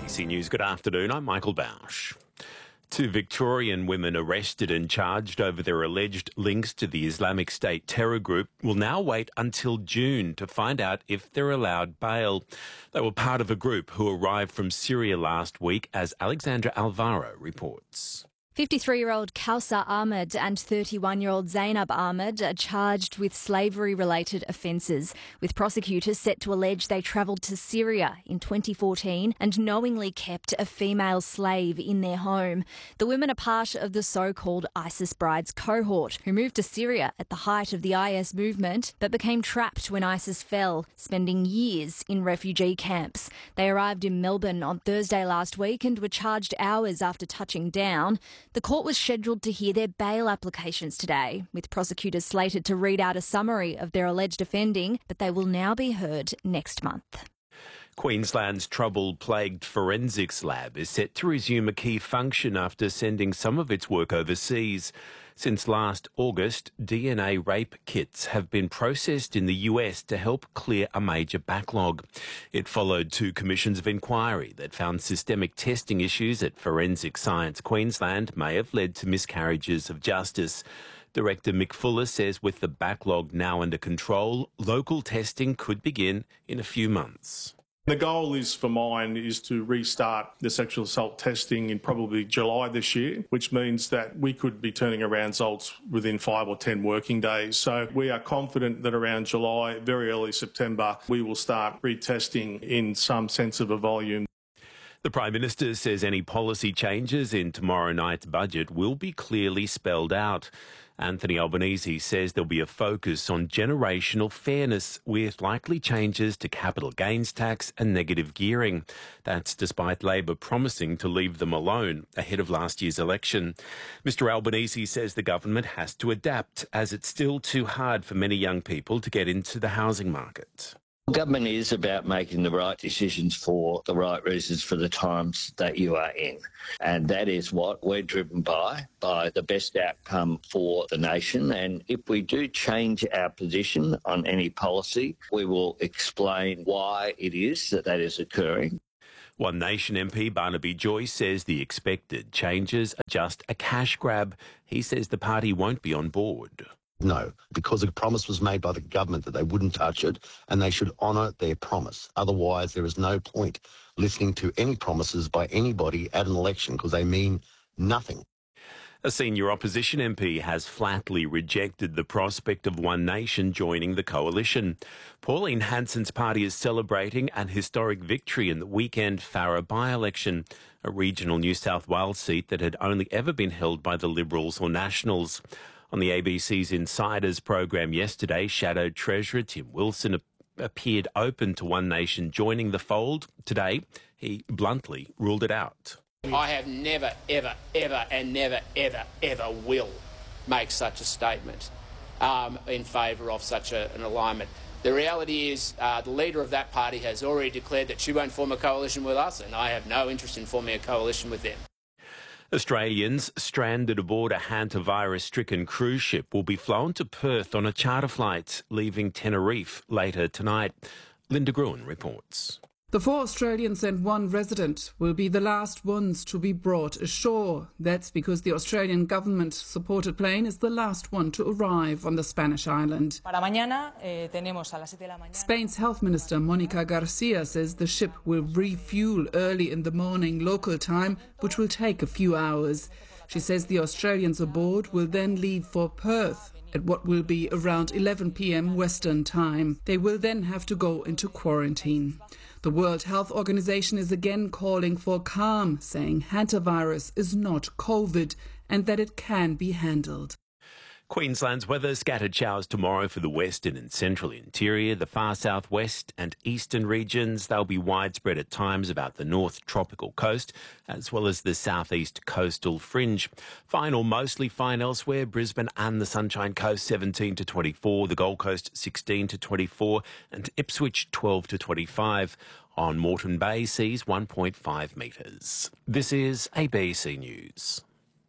ABC News, good afternoon. I'm Michael Bausch. Two Victorian women arrested and charged over their alleged links to the Islamic State terror group will now wait until June to find out if they're allowed bail. They were part of a group who arrived from Syria last week, as Alexandra Alvaro reports. 53-year-old Kausar Ahmed and 31-year-old Zainab Ahmed are charged with slavery-related offences, with prosecutors set to allege they travelled to Syria in 2014 and knowingly kept a female slave in their home. The women are part of the so-called ISIS Brides cohort, who moved to Syria at the height of the IS movement but became trapped when ISIS fell, spending years in refugee camps. They arrived in Melbourne on Thursday last week and were charged hours after touching down. The court was scheduled to hear their bail applications today, with prosecutors slated to read out a summary of their alleged offending, but they will now be heard next month. Queensland's trouble-plagued forensics lab is set to resume a key function after sending some of its work overseas. Since last August, DNA rape kits have been processed in the US to help clear a major backlog. It followed two commissions of inquiry that found systemic testing issues at Forensic Science Queensland may have led to miscarriages of justice. Director Mick Fuller says with the backlog now under control, local testing could begin in a few months. The goal is for mine is to restart the sexual assault testing in probably July this year, which means that we could be turning around results within 5 or 10 working days. So we are confident that around July, very early September, we will start retesting in some sense of a volume. The Prime Minister says any policy changes in tomorrow night's budget will be clearly spelled out. Anthony Albanese says there'll be a focus on generational fairness with likely changes to capital gains tax and negative gearing. That's despite Labor promising to leave them alone ahead of last year's election. Mr Albanese says the government has to adapt as it's still too hard for many young people to get into the housing market. Government is about making the right decisions for the right reasons for the times that you are in. And that is what we're driven by the best outcome for the nation. And if we do change our position on any policy, we will explain why it is that is occurring. One Nation MP Barnaby Joyce says the expected changes are just a cash grab. He says the party won't be on board. No, because a promise was made by the government that they wouldn't touch it, and they should honour their promise. Otherwise, there is no point listening to any promises by anybody at an election because they mean nothing. A senior opposition MP has flatly rejected the prospect of One Nation joining the coalition. Pauline Hanson's party is celebrating an historic victory in the weekend Farrer by-election, a regional New South Wales seat that had only ever been held by the Liberals or Nationals. On the ABC's Insiders program yesterday, Shadow Treasurer Tim Wilson appeared open to One Nation joining the fold. Today, he bluntly ruled it out. I have never, ever, ever and never, ever, ever will make such a statement in favour of such an alignment. The reality is the leader of that party has already declared that she won't form a coalition with us, and I have no interest in forming a coalition with them. Australians stranded aboard a hantavirus-stricken cruise ship will be flown to Perth on a charter flight, leaving Tenerife later tonight. Linda Gruen reports. The 4 Australians and 1 resident will be the last ones to be brought ashore. That's because the Australian government-supported plane is the last one to arrive on the Spanish island. Spain's Health Minister Mónica García says the ship will refuel early in the morning local time, which will take a few hours. She says the Australians aboard will then leave for Perth at what will be around 11 p.m. Western time. They will then have to go into quarantine. The World Health Organization is again calling for calm, saying hantavirus is not COVID and that it can be handled. Queensland's weather, scattered showers tomorrow for the western and central interior, the far southwest and eastern regions. They'll be widespread at times about the north tropical coast, as well as the southeast coastal fringe. Fine or mostly fine elsewhere, Brisbane and the Sunshine Coast 17 to 24, the Gold Coast 16 to 24 and Ipswich 12 to 25. On Moreton Bay, seas 1.5 metres. This is ABC News.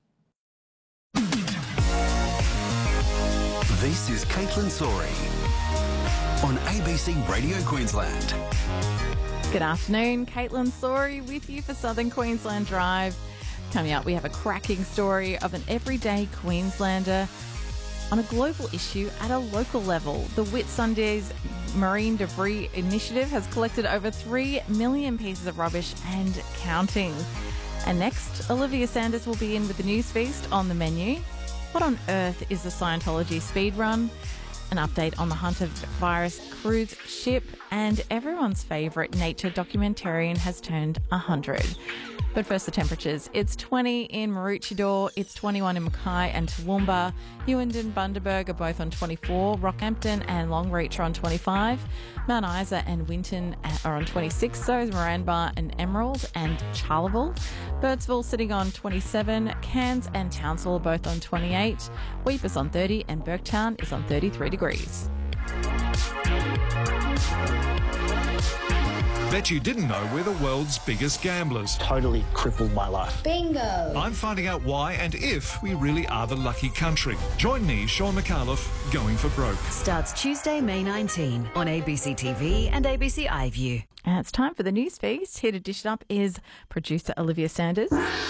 This is Caitlin Sori on ABC Radio Queensland. Good afternoon, Caitlin Sorey with you for Southern Queensland Drive. Coming up, we have a cracking story of an everyday Queenslander on a global issue at a local level. The Whitsundays Marine Debris Initiative has collected over 3 million pieces of rubbish and counting. And next, Olivia Sanders will be in with the news feast on the menu. What on earth is the Scientology speed run? An update on the Hantavirus cruise ship, and everyone's favourite nature documentarian has turned 100. But first, the temperatures. It's 20 in Maroochydore, it's 21 in Mackay and Toowoomba. Newend and Bundaberg are both on 24. Rockhampton and Longreach are on 25. Mount Isa and Winton are on 26. So is Moranbah and Emerald and Charleville. Birdsville sitting on 27. Cairns and Townsville are both on 28. Weepers on 30 and Burketown is on 33 degrees. Bet you didn't know we're the world's biggest gamblers. Totally crippled my life. Bingo! I'm finding out why and if we really are the lucky country. Join me, Sean McAuliffe, Going for Broke. Starts Tuesday, May 19 on ABC TV and ABC iView. And it's time for the news feast. Here to dish it up is producer Olivia Sanders.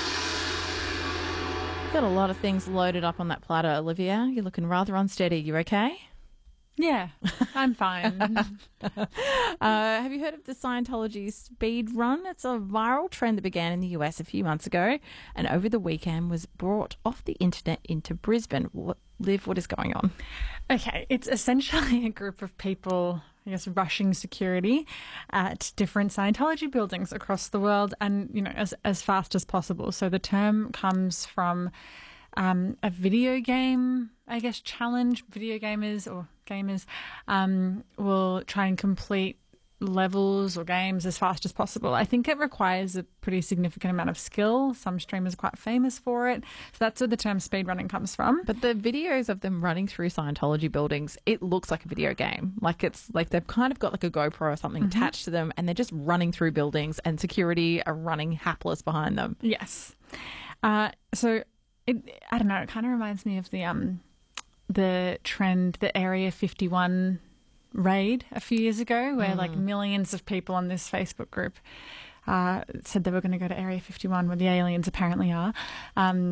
Got a lot of things loaded up on that platter, Olivia. You're looking rather unsteady. You okay? Yeah, I'm fine. Have you heard of the Scientology speed run? It's a viral trend that began in the US a few months ago and over the weekend was brought off the internet into Brisbane. Liv, what is going on? Okay, it's essentially a group of people, I guess, rushing security at different Scientology buildings across the world and, you know, as fast as possible. So the term comes from a video game, I guess, challenge. Video gamers or gamers will try and complete levels or games as fast as possible. I think it requires a pretty significant amount of skill. Some streamers are quite famous for it. So that's where the term speedrunning comes from. But the videos of them running through Scientology buildings, it looks like a video game. Like it's like they've kind of got like a GoPro or something attached to them and they're just running through buildings and security are running hapless behind them. Yes. So I don't know, it kind of reminds me of the trend, the Area 51 raid a few years ago where like millions of people on this Facebook group said they were going to go to Area 51 where the aliens apparently are.